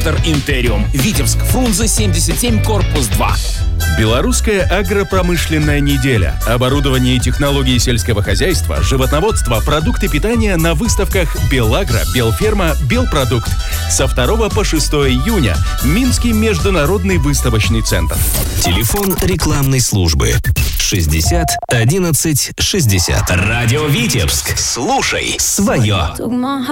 Центр Интериум. Витебск, Фрунзе 77, корпус 2. Белорусская агропромышленная неделя. Оборудование и технологии сельского хозяйства, животноводство, продукты питания на выставках «Белагро», «Белферма», «Белпродукт». Со 2 по 6 июня. Минский международный выставочный центр. Телефон рекламной службы 60 11 60. Радио Витебск. Слушай свое.